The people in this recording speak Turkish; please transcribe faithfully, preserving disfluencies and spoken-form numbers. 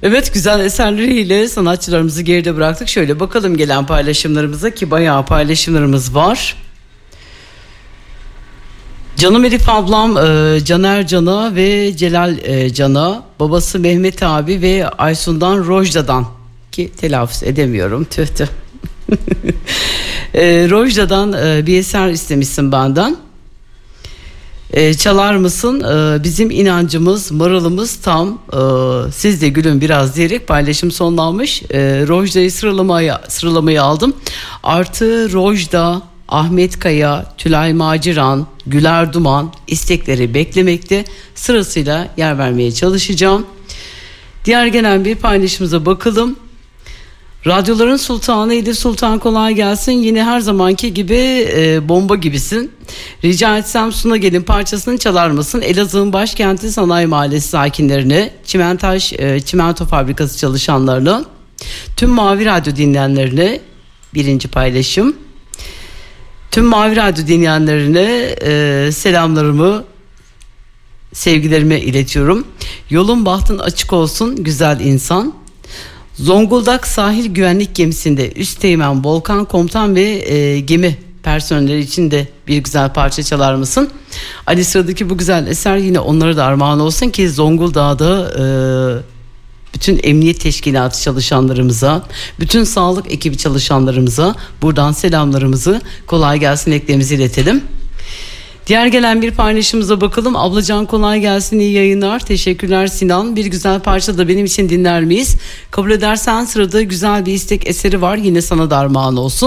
Evet, güzel eserleriyle sanatçılarımızı geride bıraktık. Şöyle bakalım gelen paylaşımlarımıza, ki bayağı paylaşımlarımız var. Canım Elif ablam e, Caner Can'a ve Celal e, Can'a, babası Mehmet abi ve Aysun'dan Rojda'dan, ki telaffuz edemiyorum, tüh tüh. e, Rojda'dan e, bir eser istemişsin benden. E, çalar mısın? E, bizim inancımız, maralımız tam. E, siz de gülün biraz diyerek paylaşım sonlanmış. E, Rojda'yı sıralamayı, sıralamayı aldım. Artı Rojda, Ahmet Kaya, Tülay Maciran, Güler Duman istekleri beklemekte. Sırasıyla yer vermeye çalışacağım. Diğer gelen bir paylaşımıza bakalım. Radyoların sultanı Edip Sultan, kolay gelsin. Yine her zamanki gibi e, bomba gibisin. Rica etsem Suna Gelin parçasını çalar mısın? Elazığ'ın başkenti Sanayi Mahallesi sakinlerine, Çimentaş e, Çimento Fabrikası çalışanlarına, tüm Mavi Radyo dinleyenlerine birinci paylaşım. Tüm Mavi Radyo dinleyenlerine e, selamlarımı, sevgilerimi iletiyorum. Yolun bahtın açık olsun güzel insan. Zonguldak Sahil Güvenlik Gemisi'nde Üsteğmen Volkan Komutan ve e, gemi personelleri için de bir güzel parça çalar mısın? Ali, sıradaki bu güzel eser yine onlara da armağan olsun, ki Zonguldak'ta e, bütün emniyet teşkilatı çalışanlarımıza, bütün sağlık ekibi çalışanlarımıza buradan selamlarımızı, kolay gelsin dileklerimizi iletelim. Diğer gelen bir paylaşımıza bakalım. Ablacan kolay gelsin, iyi yayınlar. Teşekkürler Sinan. Bir güzel parça da benim için dinler miyiz? Kabul edersen sırada güzel bir istek eseri var. Yine sana da armağan olsun.